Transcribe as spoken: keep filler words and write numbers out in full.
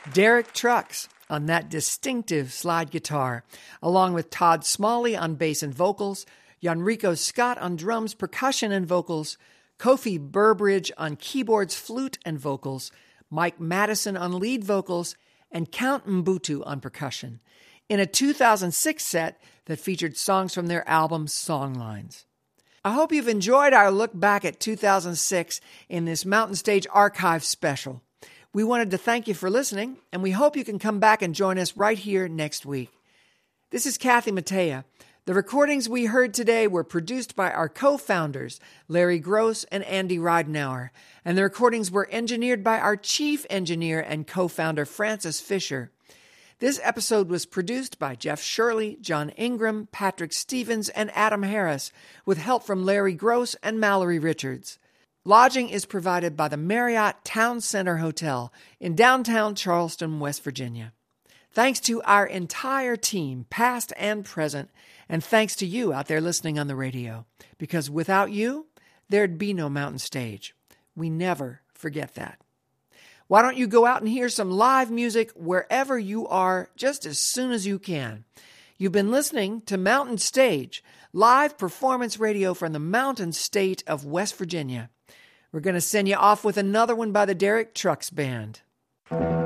Derek Trucks on that distinctive slide guitar, along with Todd Smalley on bass and vocals, Yanrico Scott on drums, percussion, and vocals, Kofi Burbridge on keyboards, flute, and vocals, Mike Madison on lead vocals, and Count Mbutu on percussion, in a two thousand six set that featured songs from their album Songlines. I hope you've enjoyed our look back at two thousand six in this Mountain Stage Archive special. We wanted to thank you for listening, and we hope you can come back and join us right here next week. This is Kathy Mattea. The recordings we heard today were produced by our co-founders, Larry Gross and Andy Ridenour, and the recordings were engineered by our chief engineer and co-founder, Francis Fisher. This episode was produced by Jeff Shirley, John Ingram, Patrick Stevens, and Adam Harris, with help from Larry Gross and Mallory Richards. Lodging is provided by the Marriott Town Center Hotel in downtown Charleston, West Virginia. Thanks to our entire team, past and present, and thanks to you out there listening on the radio, because without you, there'd be no Mountain Stage. We never forget that. Why don't you go out and hear some live music wherever you are just as soon as you can? You've been listening to Mountain Stage, live performance radio from the Mountain State of West Virginia. We're going to send you off with another one by the Derek Trucks Band.